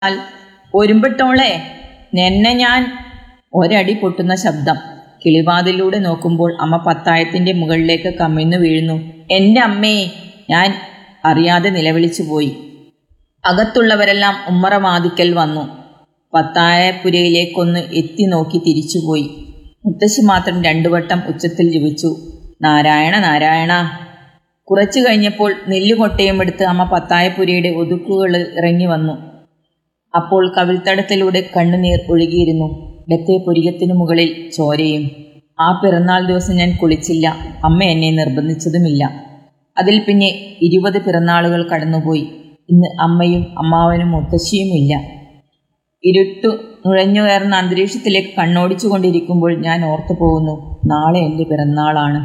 ഒരുമ്പെട്ടോളെ നിന്നെ ഞാൻ. ഒരടി പൊട്ടുന്ന ശബ്ദം. കിളിവാതിലൂടെ നോക്കുമ്പോൾ അമ്മ പത്തായത്തിന്റെ മുകളിലേക്ക് കമിഴ്ന്നു വീഴുന്നു. എൻ്റെ അമ്മേ! ഞാൻ അറിയാതെ നിലവിളിച്ചു പോയി. അകത്തുള്ളവരെല്ലാം ഉമ്മറവാതിക്കൽ വന്നു. പത്തായപ്പുരയിലേക്കൊന്ന് എത്തി നോക്കി തിരിച്ചുപോയി. മുത്തശ്ശി മാത്രം 2 വട്ടം ഉച്ചത്തിൽ ജപിച്ചു, നാരായണ നാരായണ. കുറച്ചു കഴിഞ്ഞപ്പോൾ നെല്ലുകൊട്ടയും എടുത്ത് അമ്മ പത്തായപ്പുരയുടെ ഒതുക്കുകൾ ഇറങ്ങി വന്നു. അപ്പോൾ കവിൾത്തടത്തിലൂടെ കണ്ണുനീർ ഒഴുകിയിരുന്നു. ഇടത്തെ പുരികത്തിനു മുകളിൽ ചോരയും. ആ പിറന്നാൾ ദിവസം ഞാൻ കുളിച്ചില്ല. അമ്മ എന്നെ നിർബന്ധിച്ചതുമില്ല. അതിൽ പിന്നെ 20 പിറന്നാളുകൾ കടന്നുപോയി. ഇന്ന് അമ്മയും അമ്മാവനും മുത്തശ്ശിയും ഇല്ല. ഇരുട്ടു നുഴഞ്ഞുകയറുന്ന അന്തരീക്ഷത്തിലേക്ക് കണ്ണോടിച്ചു കൊണ്ടിരിക്കുമ്പോൾ ഞാൻ ഓർത്തു പോകുന്നു, നാളെ എൻ്റെ പിറന്നാളാണ്.